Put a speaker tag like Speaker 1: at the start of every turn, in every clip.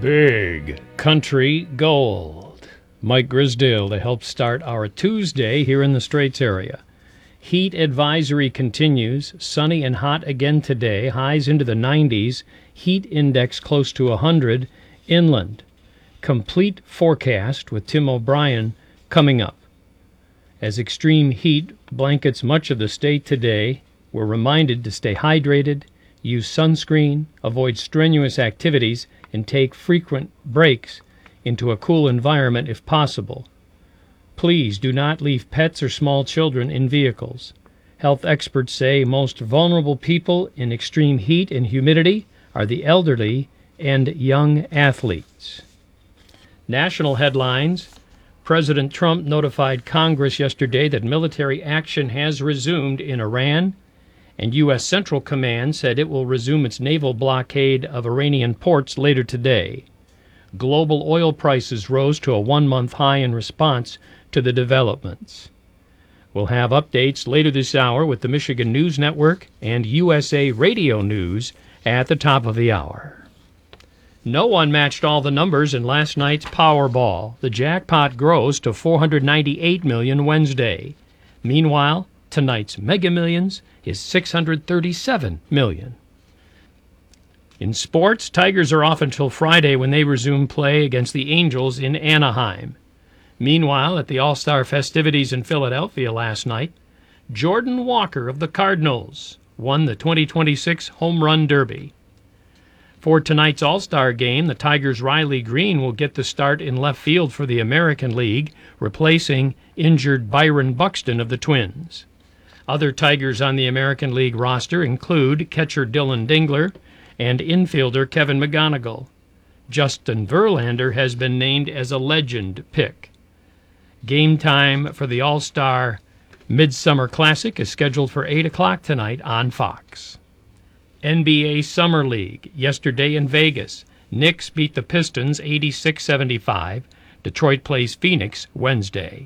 Speaker 1: Big Country Gold. Mike Grisdale to help start our Tuesday here in the Straits area. Heat advisory continues. Sunny and hot again today. Highs into the 90s. Heat index close to 100 inland. Complete forecast with Tim O'Brien coming up. As extreme heat blankets much of the state today, we're reminded to stay hydrated, use sunscreen, avoid strenuous activities, and take frequent breaks into a cool environment if possible. Please do not leave pets or small children in vehicles. Health experts say most vulnerable people in extreme heat and humidity are the elderly and young athletes. National headlines. President Trump notified Congress yesterday that military action has resumed in Iran, and U.S. Central Command said it will resume its naval blockade of Iranian ports later today. Global oil prices rose to a one-month high in response to the developments. We'll have updates later this hour with the Michigan News Network and USA Radio News at the top of the hour. No one matched all the numbers in last night's Powerball. The jackpot grows to $498 million Wednesday. Meanwhile, tonight's Mega Millions is $637 million. In sports, Tigers are off until Friday when they resume play against the Angels in Anaheim. Meanwhile, at the All-Star festivities in Philadelphia last night, Jordan Walker of the Cardinals won the 2026 Home Run Derby. For tonight's All-Star game, the Tigers' Riley Green will get the start in left field for the American League, replacing injured Byron Buxton of the Twins. Other Tigers on the American League roster include catcher Dylan Dingler and infielder Kevin McGonigal. Justin Verlander has been named as a legend pick. Game time for the All-Star Midsummer Classic is scheduled for 8 o'clock tonight on Fox. NBA Summer League. Yesterday in Vegas, Knicks beat the Pistons 86-75. Detroit plays Phoenix Wednesday.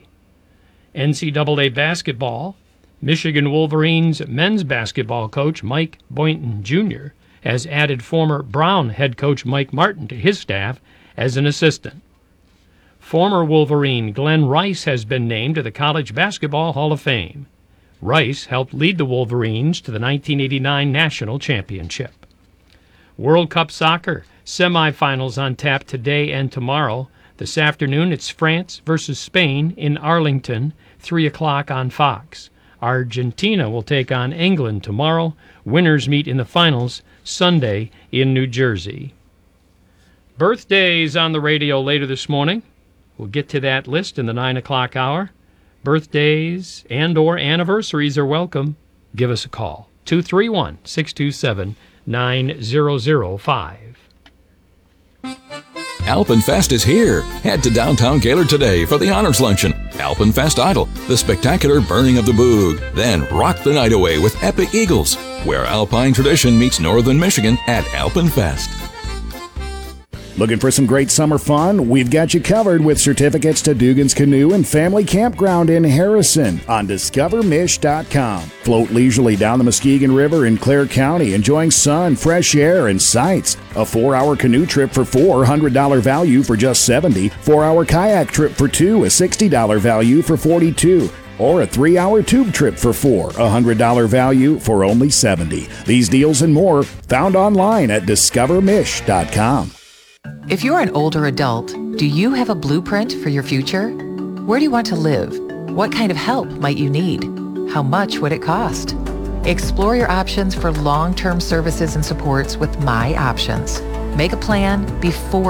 Speaker 1: NCAA basketball. Michigan Wolverines men's basketball coach Mike Boynton Jr. has added former Brown head coach Mike Martin to his staff as an assistant. Former Wolverine Glenn Rice has been named to the College Basketball Hall of Fame. Rice helped lead the Wolverines to the 1989 National Championship. World Cup Soccer semifinals on tap today and tomorrow. This afternoon, it's France versus Spain in Arlington, 3 o'clock on Fox. Argentina will take on England tomorrow. Winners meet in the finals Sunday in New Jersey. Birthdays on the radio later this morning. We'll get to that list in the 9 o'clock hour. Birthdays and or anniversaries are welcome. Give us a call. 231-627-9005.
Speaker 2: Alpenfest is here. Head to downtown Gaylord today for the Honors Luncheon. Alpenfest Idol, the spectacular burning of the Boog. Then rock the night away with Epic Eagles, where Alpine tradition meets Northern Michigan at Alpenfest.
Speaker 3: Looking for some great summer fun? We've got you covered with certificates to Dugan's Canoe and Family Campground in Harrison on DiscoverMish.com. Float leisurely down the Muskegon River in Clare County, enjoying sun, fresh air, and sights. A 4-hour canoe trip for $4, $100 value for just $70. 4-hour kayak trip for $2, a $60 value for $42. Or a 3-hour tube trip for $4, $100 value for only $70. These deals and more found online at DiscoverMish.com.
Speaker 4: If you're an older adult, do you have a blueprint for your future? Where do you want to live? What kind of help might you need? How much would it cost? Explore your options for long-term services and supports with My Options. Make a plan before